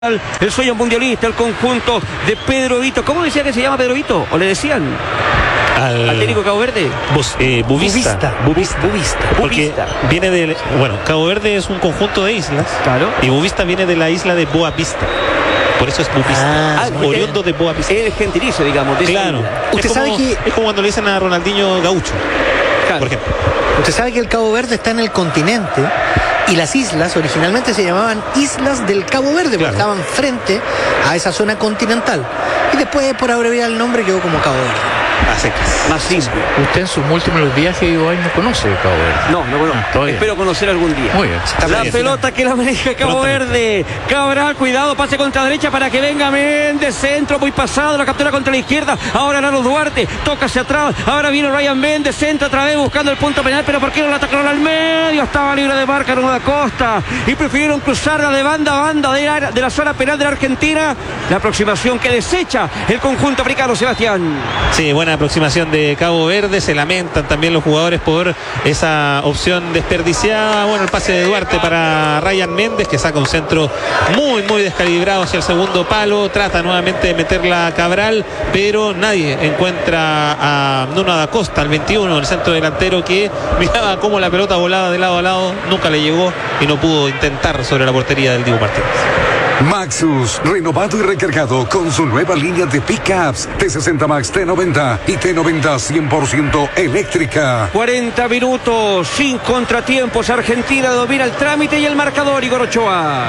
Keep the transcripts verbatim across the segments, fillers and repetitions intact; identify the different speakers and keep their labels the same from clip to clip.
Speaker 1: El sueño mundialista, el conjunto de Pedro Vito. ¿Cómo decía que se llama Pedro Vito? ¿O le decían?
Speaker 2: Al,
Speaker 1: al técnico Cabo Verde.
Speaker 2: Bus, eh, Bubista.
Speaker 1: Bubista. Bubista.
Speaker 2: Porque
Speaker 1: Bubista.
Speaker 2: viene de... Bueno, Cabo Verde es un conjunto de islas.
Speaker 1: Claro.
Speaker 2: Y Bubista viene de la isla de Boa Vista. Por eso es Bubista.
Speaker 1: Ah,
Speaker 2: oriundo de Boa Vista.
Speaker 1: El gentilicio, digamos. De
Speaker 2: claro.
Speaker 3: Usted
Speaker 2: es
Speaker 3: sabe
Speaker 2: como,
Speaker 3: que...
Speaker 2: Es como cuando le dicen a Ronaldinho Gaucho. Claro. Por ejemplo.
Speaker 3: Usted sabe que el Cabo Verde está en el continente y las islas originalmente se llamaban Islas del Cabo Verde, porque claro, estaban frente a esa zona continental. Y después, por abreviar el nombre, quedó como Cabo Verde.
Speaker 2: A secas.
Speaker 1: Más simple.
Speaker 4: Usted en sus múltiples viajes y hoy no conoce Cabo Verde.
Speaker 1: No, no conozco. Espero conocer algún día.
Speaker 4: Muy bien.
Speaker 1: La pelota que la maneja Cabo Verde. Cabral, cuidado, pase contra derecha para que venga Méndez. Centro muy pasado, la captura contra la izquierda. Ahora Lalo Duarte, toca hacia atrás. Ahora viene Ryan Méndez, centra otra vez buscando el punto penal. Pero ¿por qué no la atacaron al medio? Estaba libre de marca Nueva Costa. Y prefirieron cruzarla de banda a banda de la, de la zona penal de la Argentina. La aproximación que desecha el conjunto africano, Sebastián.
Speaker 2: Sí, buena aproximación de Cabo Verde. Se lamentan también los jugadores por esa opción desperdiciada. Bueno, el pase de Duarte para Ryan Méndez, que saca un centro muy muy descalibrado hacia el segundo palo. Trata nuevamente de meterla a Cabral, pero nadie encuentra a Nuno da Costa, el veintiuno, el centro delantero, que miraba cómo la pelota volaba de lado a lado, nunca le llegó y no pudo intentar sobre la portería del Dibu Martínez.
Speaker 5: Maxus, renovado y recargado con su nueva línea de pickups T sesenta Max, T noventa y T noventa cien por ciento eléctrica.
Speaker 1: cuarenta minutos sin contratiempos. Argentina domina el trámite y el marcador, Igor Ochoa.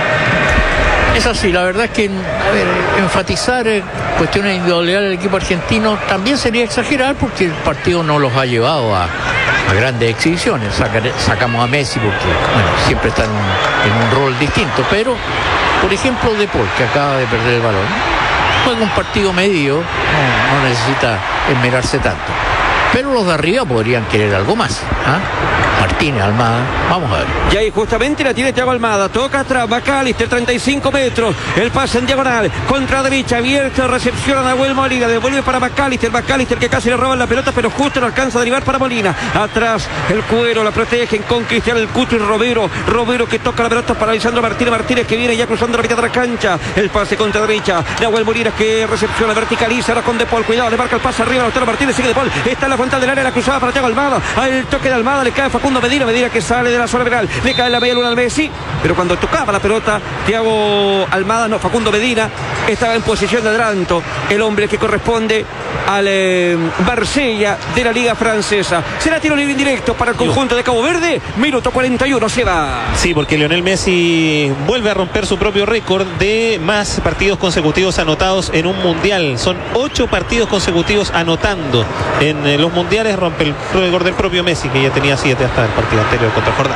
Speaker 4: Es así, la verdad es que, a ver, enfatizar eh, cuestiones individuales del equipo argentino también sería exagerar, porque el partido no los ha llevado a, a grandes exhibiciones. Sacar, sacamos a Messi porque, bueno, siempre está en un, en un rol distinto, pero, por ejemplo, De Paul, que acaba de perder el balón, juega un partido medio, no, no necesita esmerarse tanto. Pero los de arriba podrían querer algo más. ¿Ah? Martínez, Almada, vamos a ver.
Speaker 1: Y ahí justamente la tiene Thiago Almada. Toca atrás, McAllister, treinta y cinco metros. El pase en diagonal, contra derecha, abierto, recepción a Nahuel Molina. Devuelve para McAllister. McAllister que casi le roban la pelota, pero justo no alcanza a derivar para Molina. Atrás, el cuero, la protegen con Cristian El Cucho y Romero. Romero que toca la pelota para Lisandro Martínez. Martínez que viene ya cruzando la mitad de la cancha. El pase contra derecha. Nahuel Molina que recepciona, verticaliza, ahora con De Paul. Cuidado, le marca el pase arriba. Lautaro Martínez sigue De Paul. Está en la frontal del área, la cruzada para Thiago Almada. Al toque de Almada le cae Facundo Medina. Medina que sale de la zona penal. Le cae la media luna al Messi. Pero cuando tocaba la pelota, Thiago Almada, no, Facundo Medina, estaba en posición de adelanto. El hombre que corresponde al eh, Marsella de la Liga Francesa. Será tiro libre indirecto para el conjunto de Cabo Verde. Minuto cuarenta y uno, se va.
Speaker 2: Sí, porque Lionel Messi vuelve a romper su propio récord de más partidos consecutivos anotados en un mundial. Son ocho partidos consecutivos anotando en eh, los mundiales. Rompe el récord del propio Messi, que ya tenía siete hasta el partido anterior contra Jordán.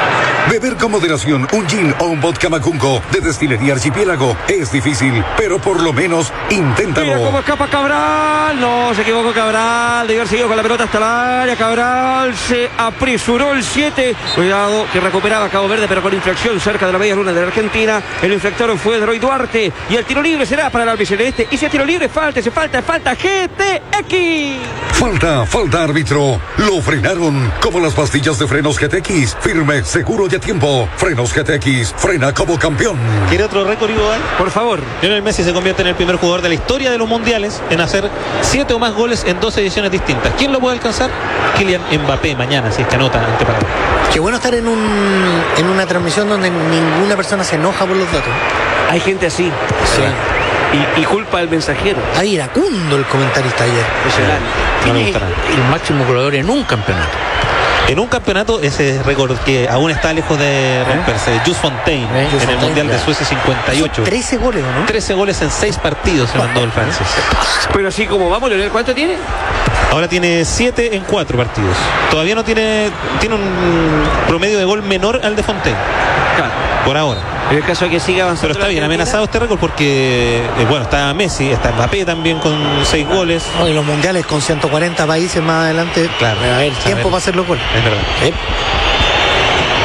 Speaker 5: Beber con moderación un gin o un vodka Macunco de Destilería Archipiélago es difícil, pero por lo menos inténtalo.
Speaker 1: Mira cómo escapa Cabral. No, se equivocó Cabral. Debe haber seguido con la pelota hasta el área. Cabral se apresuró el siete. Cuidado, que recuperaba Cabo Verde, pero con infracción cerca de la media luna de la Argentina. El infractor fue Droy Duarte. Y el tiro libre será para el albiceleste. Y si es tiro libre, falta, se falta, falta G T X.
Speaker 5: Falta, falta árbitro. Lo frenaron como las pastillas de frenos G T X. Firme, seguro y a tiempo. Frenos G T X, frena como campeón.
Speaker 2: ¿Quiere otro récord, Igual?
Speaker 1: Por favor.
Speaker 2: Lionel Messi se convierte en el primer jugador de la historia de los mundiales en hacer siete o más goles en dos ediciones distintas. ¿Quién lo puede alcanzar? Kylian Mbappé mañana, si es que anota ante Paraguay.
Speaker 3: Qué bueno estar en un en una transmisión donde ninguna persona se enoja por los datos.
Speaker 1: Hay gente así.
Speaker 3: Sí.
Speaker 1: Y, y culpa al mensajero.
Speaker 3: Ahí iracundo el comentarista ayer.
Speaker 1: Impresionante.
Speaker 2: No me
Speaker 4: Tiene
Speaker 2: gusta nada.
Speaker 4: el máximo goleador en un campeonato.
Speaker 2: En un campeonato, ese récord que aún está lejos de romperse, ¿Eh? Just Fontaine,
Speaker 4: ¿Eh?
Speaker 2: en
Speaker 4: Just
Speaker 2: el
Speaker 4: Fontaine,
Speaker 2: Mundial
Speaker 4: claro.
Speaker 2: de Suecia cincuenta y ocho.
Speaker 3: trece goles, ¿no?
Speaker 2: trece goles en seis partidos se mandó el francés.
Speaker 1: Pero así como vamos, Leonel, ¿cuánto tiene?
Speaker 2: Ahora tiene siete en cuatro partidos. Todavía no tiene, tiene un promedio de gol menor al de Fontaine.
Speaker 1: Claro.
Speaker 2: Por ahora.
Speaker 1: En el caso de que siga avanzando.
Speaker 2: Pero está bien amenazado este récord porque, eh, bueno, está Messi, está Mbappé también con seis goles.
Speaker 3: No, y los mundiales con ciento cuarenta países más adelante.
Speaker 2: Claro.
Speaker 3: A ver, tiempo
Speaker 2: ver.
Speaker 3: para hacer los goles.
Speaker 2: Es verdad.
Speaker 3: ¿Eh?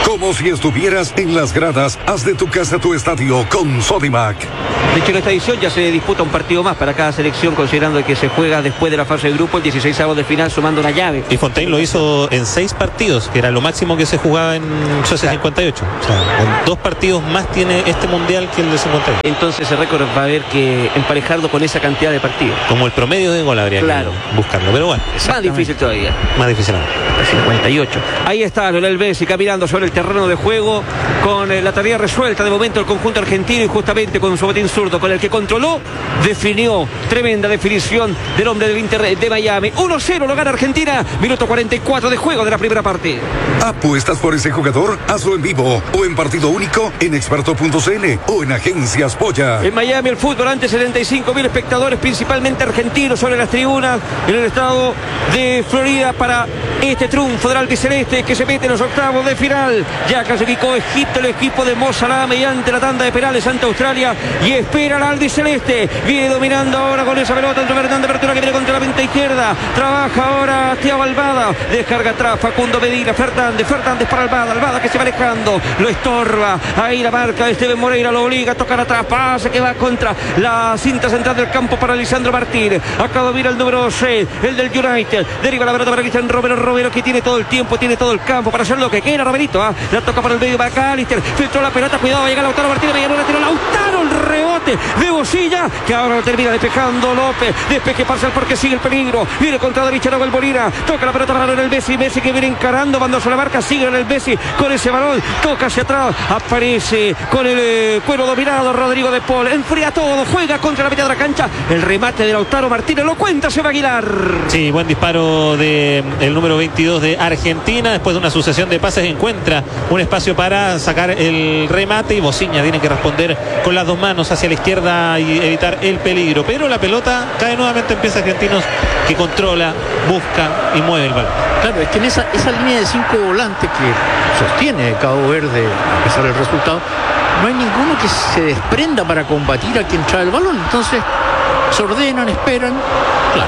Speaker 5: Como si estuvieras en las gradas, haz de tu casa tu estadio con Sodimac.
Speaker 1: De hecho, en esta edición ya se disputa un partido más para cada selección, considerando que se juega después de la fase de grupo, el dieciseisavo de final, sumando una llave.
Speaker 2: Y Fontaine lo hizo en seis partidos, que era lo máximo que se jugaba en Suecia cincuenta y ocho. O sea, en dos partidos más tiene este mundial que el de cincuenta y ocho.
Speaker 1: Entonces ese récord va a haber que emparejarlo con esa cantidad de partidos.
Speaker 2: Como el promedio de gol habría
Speaker 1: Claro.
Speaker 2: que buscarlo, pero bueno.
Speaker 1: Más difícil todavía.
Speaker 2: Más difícil aún.
Speaker 1: cincuenta y ocho. Ahí está Lionel Messi caminando sobre el terreno de juego con eh, la tarea resuelta de momento el conjunto argentino, y justamente con su botín zurdo con el que controló, definió. Tremenda definición del hombre del Inter de Miami. uno cero lo gana Argentina, minuto cuarenta y cuatro de juego de la primera parte.
Speaker 5: ¿Apuestas por ese jugador? Hazlo en vivo o en partido único en experto punto c l o en Agencias Polla.
Speaker 1: En Miami el fútbol ante setenta y cinco mil espectadores, principalmente argentinos, sobre las tribunas en el estado de Florida para este triunfo del albiceleste que se mete en los octavos de final. Ya clasificó Egipto, el equipo de Mo Salah, mediante la tanda de penales ante Australia, y espera al albiceleste. Viene dominando ahora con esa pelota entre Fernández, apertura que viene contra la pinta izquierda. Trabaja ahora Thiago Almada, descarga atrás Facundo Medina, Fernández, Fernández para Almada, Almada que se va alejando, lo estorba. Ahí la marca de Steven Moreira, lo obliga a tocar atrás, pase que va contra la cinta central del campo para Lisandro Martínez. Acá domina el número seis, el del United. Deriva la pelota para Cristian Romero, Romero que tiene todo el tiempo, tiene todo el campo para hacer lo que quiera. Romerito, ¿ah? La toca para el medio McAllister, filtró la pelota, cuidado, va a llegar Lautaro Martínez, Villanura tiró Lautaro, el rebote de Bocilla, que ahora lo termina despejando López. Despeje parcial porque sigue el peligro, viene contra derecha Nahuel Molina, toca la pelota para el Messi, Messi que viene encarando, cuando se la marca, sigue en el Messi con ese balón, toca hacia atrás, aparece con el eh, cuero dominado Rodrigo de Paul, enfría todo, juega contra la mitad de la cancha, el remate de Lautaro Martínez, lo cuenta Seba Aguilar.
Speaker 2: Sí, buen disparo de el número veintidós de Argentina. Después de una sucesión de pases encuentra un espacio para sacar el remate, y Bociña tiene que responder con las dos manos hacia la izquierda y evitar el peligro, pero la pelota cae nuevamente en pies argentinos, que controla, busca y mueve el balón.
Speaker 4: Claro, es que en esa, esa línea de cinco volantes que sostiene Cabo Verde, a pesar del resultado, no hay ninguno que se desprenda para combatir a quien trae el balón. Entonces se ordenan, esperan. Claro,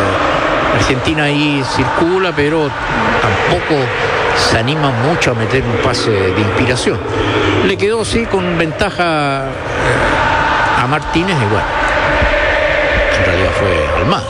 Speaker 4: eh, Argentina ahí circula, pero tampoco se anima mucho a meter un pase de inspiración. Le quedó sí con ventaja eh, a Martínez, y bueno, en realidad fue Almada.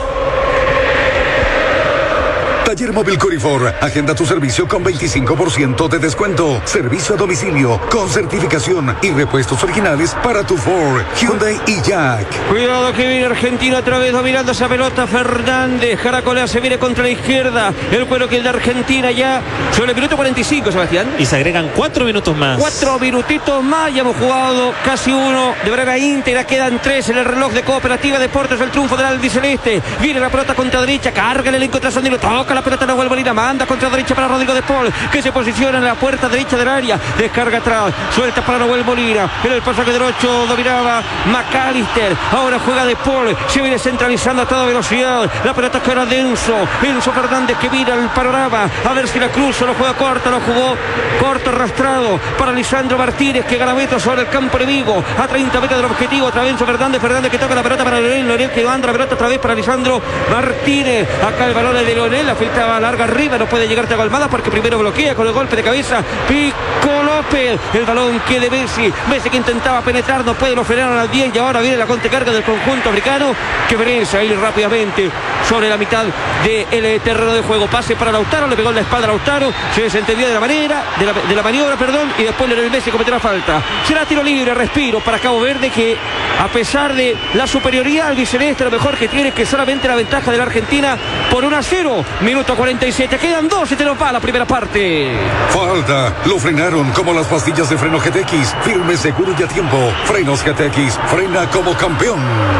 Speaker 5: Taller Móvil Corifor. Agenda tu servicio con veinticinco por ciento de descuento. Servicio a domicilio con certificación y repuestos originales para tu Ford, Hyundai y Jack.
Speaker 1: Cuidado que viene Argentina otra vez dominando esa pelota. Fernández, Jaracolea se viene contra la izquierda. El cuero que el de Argentina ya sobre el minuto cuarenta y cinco, Sebastián.
Speaker 2: Y se agregan cuatro minutos más.
Speaker 1: Cuatro minutitos más, ya hemos jugado casi uno de manera íntegra, quedan tres en el reloj de Cooperativa Deportes, el triunfo del albiceleste. Viene la pelota contra derecha, carga el elenco tras Sandino, toca la pelota Nahuel Molina, manda contra derecha para Rodrigo de Paul, que se posiciona en la puerta derecha del área, descarga atrás, suelta para Nahuel Molina, en el pasaje del ocho dominaba McAllister, ahora juega de Paul, se viene centralizando a toda velocidad, la pelota que era de Enzo, Enzo Fernández que mira el panorama, a ver si la cruza, lo juega corta, lo jugó corto, arrastrado para Lisandro Martínez, que gana metros sobre el campo enemigo, a treinta metros del objetivo, otra vez Enzo Fernández, Fernández que toca la pelota para Leonel, Leonel que manda la pelota otra vez para Lisandro Martínez, acá el balón es de Leonel, la filtraba larga arriba, no puede llegar Thiago Almada porque primero bloquea con el golpe de cabeza Pico López, el balón que de Messi, Messi que intentaba penetrar, no puede, lo frenaron al diez y ahora viene la contracarga del conjunto africano que merece ahí rápidamente sobre la mitad del terreno de juego, pase para Lautaro, le pegó en la espalda a Lautaro, se desentendió de la manera, de la, de la maniobra, perdón, y después el Messi cometió la falta, será tiro libre, respiro para Cabo Verde, que a pesar de la superioridad albiceleste, lo mejor que tiene es que solamente la ventaja de la Argentina por uno a cero, minuto cuarenta y siete, quedan dos y te lo va la primera parte.
Speaker 5: Falta, lo frenaron como las pastillas de freno G T X, firme, seguro y a tiempo. Frenos G T X, frena como campeón.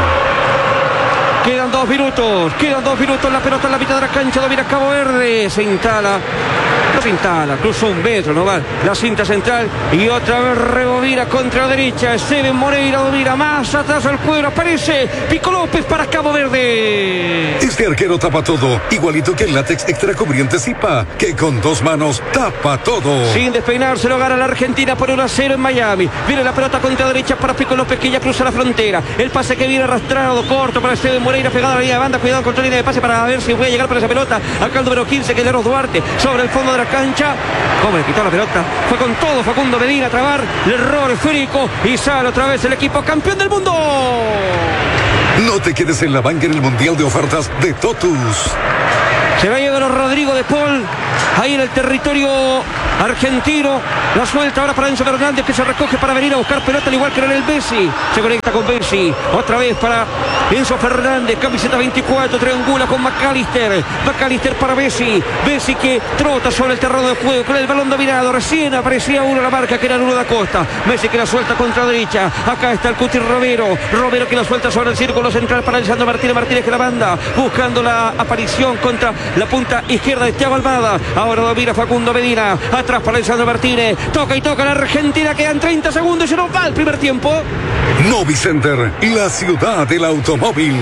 Speaker 1: Quedan dos minutos, quedan dos minutos, la pelota en la mitad de la cancha, domina Cabo Verde, se instala, no se instala, cruzó un metro, no va, la cinta central y otra vez rebobina contra la derecha, Steven Moreira domina, más atrás al cuero, aparece Pico López para Cabo Verde.
Speaker 5: Este arquero tapa todo, igualito que el látex extra cubriente Zipa, que con dos manos tapa todo.
Speaker 1: Sin despeinarse lo gana la Argentina por uno a cero en Miami, viene la pelota contra la derecha para Pico López que ya cruza la frontera, el pase que viene arrastrado, corto para Steven Moreira. Moreira pegado a la línea de banda, cuidado contra la línea de pase para ver si puede llegar por esa pelota. Acá el número quince, que es Leros Duarte, sobre el fondo de la cancha. Como le quitó la pelota, fue con todo Facundo Medina a trabar, el error esférico y sale otra vez el equipo campeón del mundo.
Speaker 5: No te quedes en la banca en el Mundial de Ofertas de Totus.
Speaker 1: Se va a llegar Rodrigo de Paul, ahí en el territorio argentino. La suelta ahora para Enzo Fernández, que se recoge para venir a buscar pelota, al igual que en el Messi. Se conecta con Messi, otra vez para Enzo Fernández, camiseta veinticuatro, triangula con McAllister. McAllister para Messi. Messi que trota sobre el terreno de juego con el balón dominado. Recién aparecía uno en la marca, que era Nuno da Costa. Messi que la suelta contra derecha. Acá está el Cuti Romero. Romero que la suelta sobre el círculo central para Lisandro Martínez. Martínez que la manda buscando la aparición contra la punta izquierda de Thiago Almada. Ahora domina Facundo Medina. Atrás para Lisandro Martínez. Toca y toca la Argentina. Quedan treinta segundos y se nos va el primer tiempo.
Speaker 5: Novi Center, la ciudad del automóvil.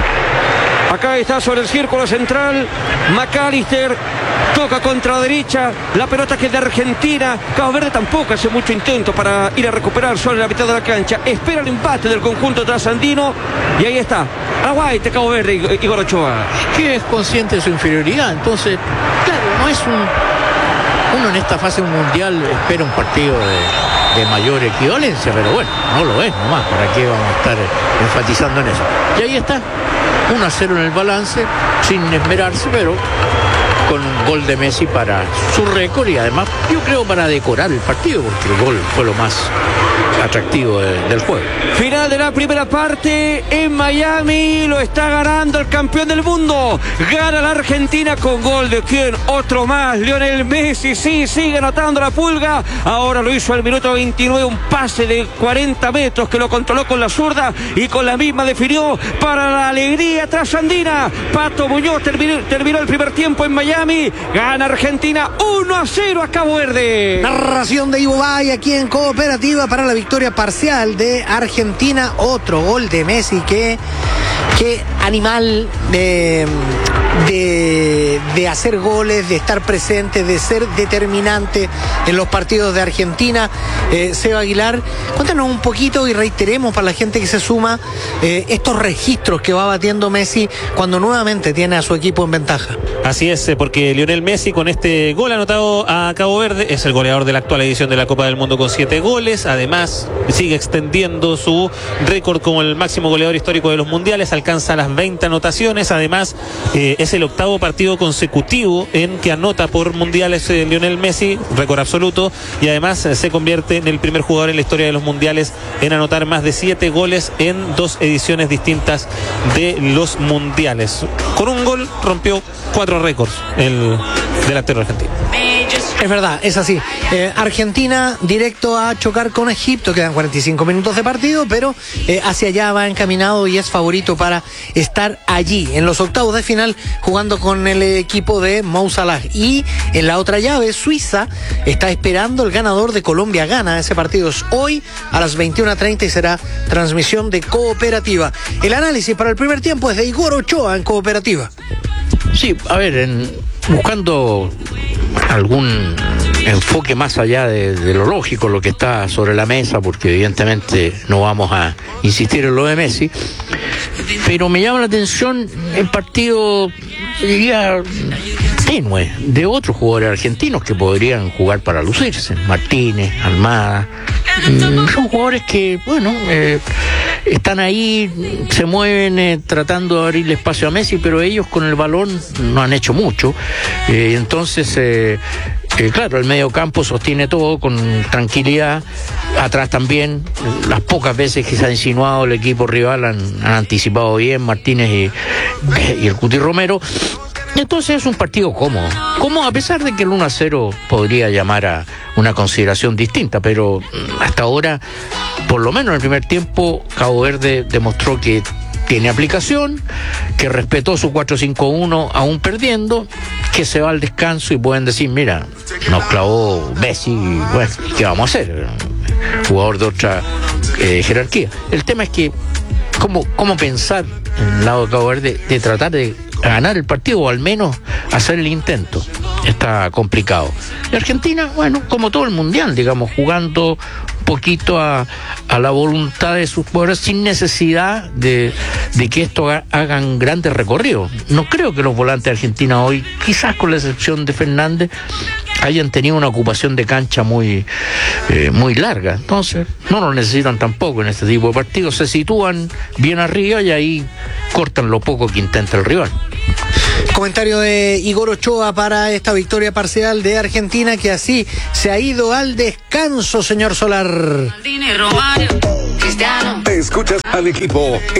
Speaker 1: Acá está sobre el círculo central McAllister, toca contra derecha, la pelota que es de Argentina. Cabo Verde tampoco hace mucho intento para ir a recuperar sobre la mitad de la cancha. Espera el empate del conjunto trasandino y ahí está. Aguaite Cabo Verde, Igor Ochoa.
Speaker 4: Que es consciente de su inferioridad, entonces, claro, no es un... Uno en esta fase mundial espera un partido de, de mayor equivalencia, pero bueno, no lo es nomás, ¿para qué vamos a estar enfatizando en eso? Y ahí está, uno a cero en el balance, sin esmerarse, pero con un gol de Messi para su récord y además yo creo para decorar el partido, porque el gol fue lo más atractivo de, del juego.
Speaker 1: Final de la primera parte en Miami, lo está ganando el campeón del mundo. Gana la Argentina con gol de quién, otro más, Lionel Messi. Sí, sigue anotando la Pulga. Ahora lo hizo al minuto veintinueve, un pase de cuarenta metros que lo controló con la zurda y con la misma definió para la alegría trasandina. Pato Muñoz terminó, terminó el primer tiempo en Miami. Gana Argentina uno a cero a Cabo Verde.
Speaker 3: Narración de Ivo Bay aquí en Cooperativa para la victoria parcial de Argentina. Otro gol de Messi. Que, que animal de, de, de hacer goles, de estar presente, de ser determinante en los partidos de Argentina. eh, Seba Aguilar, cuéntanos un poquito y reiteremos para la gente que se suma eh, estos registros que va batiendo Messi cuando nuevamente tiene a su equipo en ventaja.
Speaker 2: Así es, porque Lionel Messi con este gol anotado a Cabo Verde es el goleador de la actual edición de la Copa del Mundo con siete goles. Además sigue extendiendo su récord como el máximo goleador histórico de los mundiales, alcanza las veinte anotaciones. Además eh, es el octavo partido consecutivo en que anota por mundiales eh, Lionel Messi, récord absoluto, y además eh, se convierte en el primer jugador en la historia de los mundiales en anotar más de siete goles en dos ediciones distintas de los mundiales. Con un gol rompió cuatro récords el delantero argentino.
Speaker 3: Es verdad, es así. Eh, Argentina directo a chocar con Egipto, quedan cuarenta y cinco minutos de partido, pero eh, hacia allá va encaminado y es favorito para estar allí, en los octavos de final, jugando con el equipo de Mo Salah. Y en la otra llave, Suiza está esperando el ganador de Colombia-Ghana. Ese partido es hoy a las veintiuna treinta y será transmisión de Cooperativa. El análisis para el primer tiempo es de Igor Ochoa en Cooperativa.
Speaker 4: Sí, a ver, en, buscando algún enfoque más allá de, de lo lógico, lo que está sobre la mesa, porque evidentemente no vamos a insistir en lo de Messi, pero me llama la atención el partido, diría, tenue de otros jugadores argentinos que podrían jugar para lucirse. Martínez, Almada, mm, son jugadores que, bueno, eh, están ahí, se mueven eh, tratando de abrirle espacio a Messi, pero ellos con el balón no han hecho mucho. Eh, entonces, eh, eh, claro, el medio campo sostiene todo con tranquilidad. Atrás también, las pocas veces que se ha insinuado el equipo rival han, han anticipado bien Martínez y, y el Cuti Romero. Entonces es un partido cómodo, cómodo a pesar de que el uno a cero podría llamar a una consideración distinta, pero hasta ahora, por lo menos en el primer tiempo, Cabo Verde demostró que tiene aplicación, que respetó su cuatro cinco uno aún perdiendo, que se va al descanso y pueden decir, mira, nos clavó Messi, y bueno, ¿qué vamos a hacer? Jugador de otra eh, jerarquía. El tema es que, ¿cómo, cómo pensar en el lado de Cabo Verde de tratar de ganar el partido o al menos hacer el intento? está complicado. Y Argentina, bueno, como todo el mundial, digamos, jugando un poquito a, a la voluntad de sus jugadores sin necesidad de, de que esto ha, hagan grandes recorridos. No creo que los volantes argentinos hoy, quizás con la excepción de Fernández, hayan tenido una ocupación de cancha muy, eh, muy larga. Entonces, no lo necesitan tampoco en este tipo de partidos. Se sitúan bien arriba y ahí cortan lo poco que intenta el rival.
Speaker 3: Comentario de Igor Ochoa para esta victoria parcial de Argentina, que así se ha ido al descanso, señor Solar.
Speaker 5: Escuchas al equipo